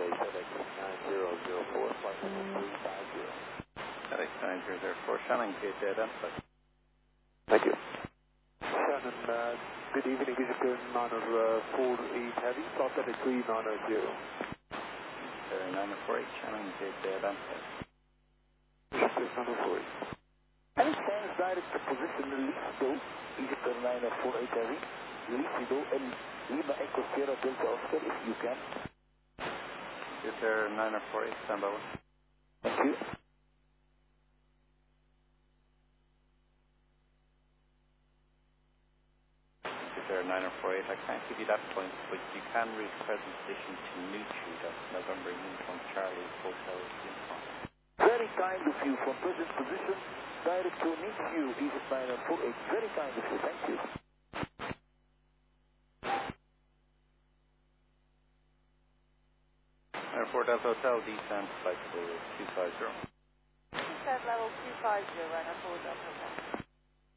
FedEx 9004, flight number 350. FedEx 9004, Shannon, good day identified. Thank you. Shannon, good evening. This is turn 948 Heavy, South FedEx 3900. 948, Shannon, good day identified. Turn 948. And stands direct to position Lido, Egypt 948 Heavy, Lido and Lima Echo Sierra Delta Oscar if you can. Good there, 948, stand by. Thank you. Good there, 948, I can't give you that point, but you can reach present position to Nuchu, that's November Uniform Charlie Hotel Uniform. Very kind of you from present position, direct to Nuchu, Egypt 948. Very kind of you, thank you. Airport Delta Hotel, descent, flight level 250. Descent level 250, runner 4 Delta Hotel.